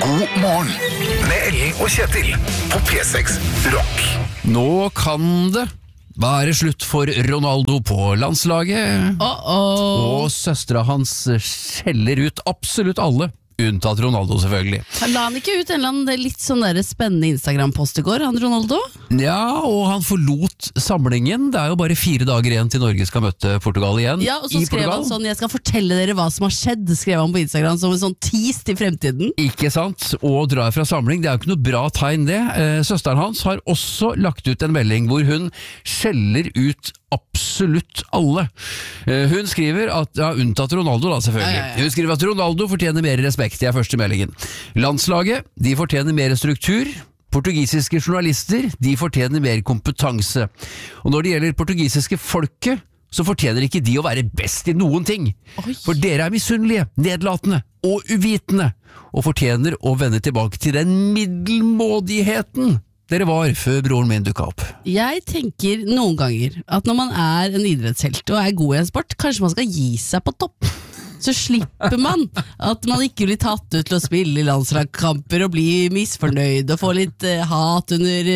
God morgen med Ellen og Kjetil på P6 Rock. Nå kan det være slutt for Ronaldo på landslaget. Og søstera hans skjeller ut absolutt alle, unntatt Ronaldo selvfølgelig. La han ikke ut en eller annen litt sånn der spennende Instagram-post i går, han Ronaldo? Ja, og han forlot samlingen. Det er jo bare 4 dager igjen til Norge skal møte Portugal igjen. Ja, og så skrev han sånn, jeg skal fortelle dere hva som har skjedd, skrev han på Instagram som en sånn tease til fremtiden. Ikke sant, og drar fra samling, det er jo ikke noe bra tegn det. Søsteren hans har også lagt ut en melding hvor hun skjeller ut absolutt alle. Hun skriver at, ja, unntatt Ronaldo da selvfølgelig. Hun skriver at Ronaldo fortjener mer respekt, det er første meldingen. Landslaget, de fortjener mer struktur. Portugisiske journalister, de fortjener mer kompetanse. Og når det gjelder portugisiske folket, så fortjener ikke de å være best i noen ting. Oi. For dere er misunnelige, nedlatende og uvitende, og fortjener å vende tilbake til den middelmådigheten dere var før broren min dukket opp. Jeg tenker noen ganger at når man er en idrettshelt og er god i en sport, kanskje man skal gi seg på topp. Så slipper man at man ikke blir tatt ut til å spille i landslagskamper og bli misfornøyd og få litt hat under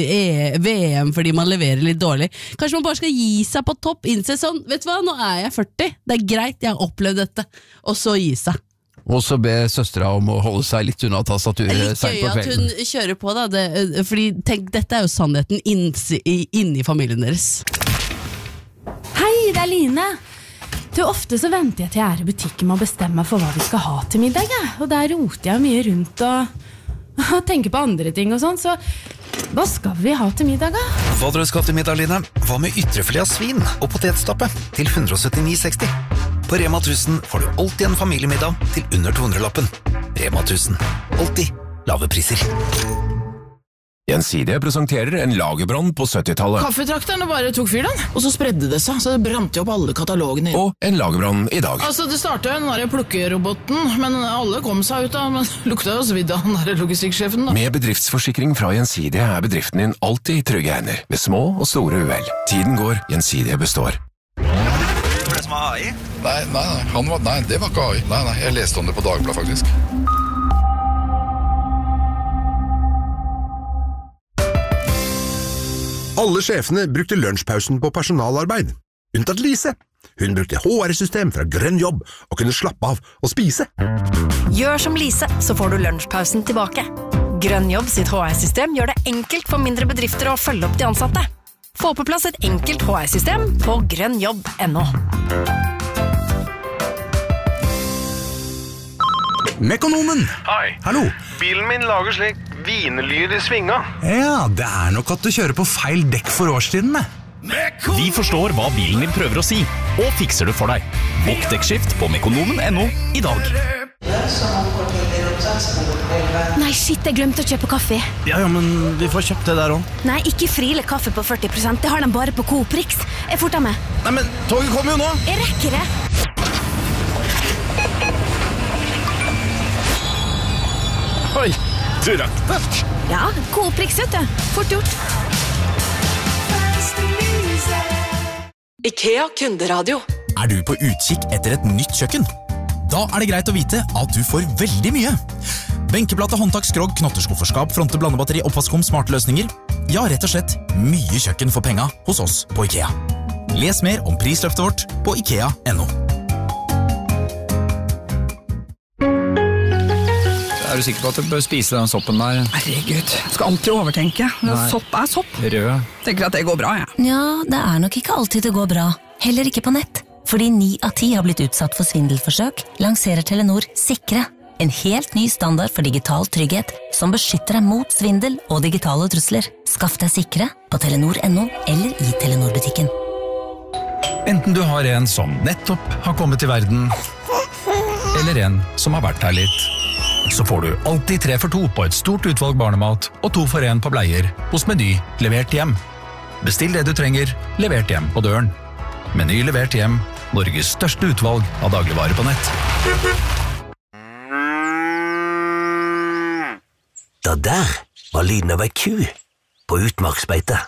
VM fordi man leverer litt dårlig. Kanskje man bare skal gi seg på topp, innse sånn, vet du hva, nå er jeg 40, det er greit, jeg har opplevd dette, og så gi seg. Og så be søstera om å holde seg litt unna tastaturet. Litt gøy at hun kjører på da, fordi tenk, dette er jo sannheten inni familien deres. Hei, det er Line. Du, ofte så venter jeg til jeg er i butikken med å bestemme for hva vi skal ha til middag, og der roter jeg mye rundt og tenker på andre ting og sånn, så hva skal vi ha til middag da? Hva dere skal til middag, Line? Hva med ytrefilet av svin og potetstappe til 179,60? På Rema 1000 får du alltid en familiemiddag til under 200-lappen. Rema 1000. Alltid lave priser. Gjensidige presenterer en lagerbrann på 70-tallet. Kaffetrakterne bare tok fyr den, og så spredde det seg, så det brant jo opp alle katalogene. Og en lagerbrann i dag. Altså, det startet jo den der plukkeroboten, men alle kom seg ut da, men lukta jo svidd av den der logistikksjefen da. Med bedriftsforsikring fra Gjensidige er bedriften din alltid i trygge hender, ved små og store uhell. Tiden går, Gjensidige består. Var det som var AI? Nei, det var ikke AI. Nei, jeg leste om det på Dagbladet faktisk. Alle sjefene brukte lunsjpausen på personalarbeid, unntatt Lise. Hun brukte HR-system fra Grønn Jobb og kunne slappe av og spise. Gjør som Lise, så får du lunsjpausen tilbake. Grønn Jobb sitt HR-system gjør det enkelt for mindre bedrifter å følge opp de ansatte. Få på plass et enkelt HR-system på grønnjobb.no. Mekonomen! Hei. Hallo! Bilen min lager slik vinelyd i svinga. Ja, det er nok at du kjører på feil dekk for årstidene. Vi forstår hva bilen din prøver å si, og fikser det for deg. Bokk dekkskift på mekonomen.no i dag. Nei, shit, jeg glemte å kjøpe kaffe. Ja, men vi får kjøpt det der også. Nei, ikke Friele kaffe på 40%, det har de bare på Coop Rix. Jeg forter meg. Nei, men toget kommer jo nå. Jeg rekker det. Oi, du rakk det. Ja, Coop Rix, vet du. Fort gjort. IKEA kunderadio. Er du på utkikk etter et nytt kjøkken? Da er det greit å vite at du får veldig mye. Benkeplate, håndtak, skrogg, knotteskufferskap, fronte, blandebatteri, oppvaskkom, smarte løsninger. Ja, rett og slett mye kjøkken for penga hos oss på IKEA. Les mer om prisløftet vårt på IKEA.no. Er du sikker på at du bør spise den soppen der? Herregud, jeg skal alltid overtenke. Sopp er sopp. Rød. Tenker at det går bra, jeg. Ja, det er nok ikke alltid det går bra. Heller ikke på nett. Fordi 9 av 10 har blitt utsatt for svindelforsøk, lanserer Telenor Sikre. En helt ny standard for digital trygghet, som beskytter deg mot svindel og digitale trusler. Skaff deg Sikre på Telenor.no eller i Telenor-butikken. Enten du har en som nettopp har kommet til verden, eller en som har vært her litt, så får du alltid 3 for 2 på et stort utvalg barnemat og 2 for 1 på bleier hos Meny levert hjem. Bestill det du trenger, levert hjem på døren. Meny levert hjem, Norges største utvalg av dagligvarer på nett. Det der var lyden av ei ku på utmarksbeite.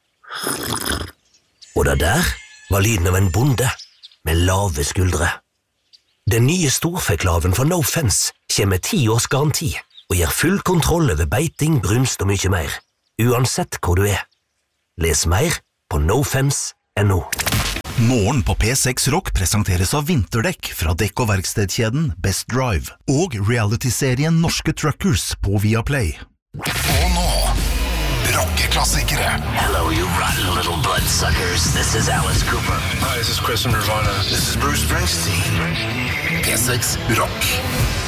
Og det der var lyden av en bonde med lave skuldre. Den nye storfeklaven fra No Fence kommer med 10 års garanti og gir full kontroll over beiting, brunst og mye mer, uansett hvor du Les mer på nofems.no. Morgen på P6 Rock presenteres av vinterdekk fra dekk- og verkstedkjeden Best Drive og reality-serien Norske Truckers på Viaplay. Og nå, rockeklassikere. Hello, you rotten little bloodsuckers. This is Alice Cooper. Hi, this is Chris from Nirvana. This is Bruce Springsteen. P6 Rock.